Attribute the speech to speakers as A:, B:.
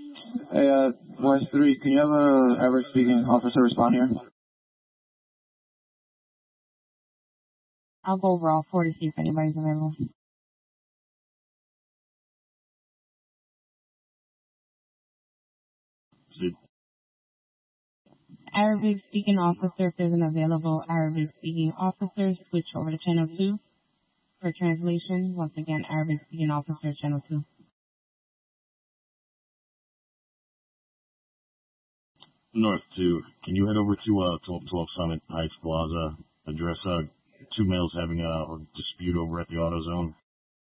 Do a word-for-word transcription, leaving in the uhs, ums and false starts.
A: Hey, uh, West three, can you have a Arabic speaking officer respond here?
B: I'll go over all four to see if anybody's available. Arabic speaking officer, if there's an available Arabic speaking officer, switch over to channel two for translation. Once again, Arabic speaking officer, channel two.
C: North two, can you head over to uh, twelve twelve Summit Heights Plaza, address uh, two males having a dispute over at the AutoZone?